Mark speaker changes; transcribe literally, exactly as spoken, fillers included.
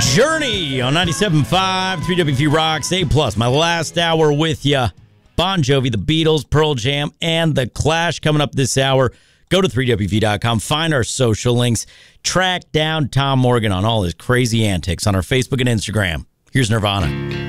Speaker 1: Journey on ninety-seven point five, three W V Rocks, A plus. My last hour with you. Bon Jovi, the Beatles, Pearl Jam, and The Clash coming up this hour. Go to three W V dot com, find our social links, track down Tom Morgan on all his crazy antics on our Facebook and Instagram. Here's Nirvana.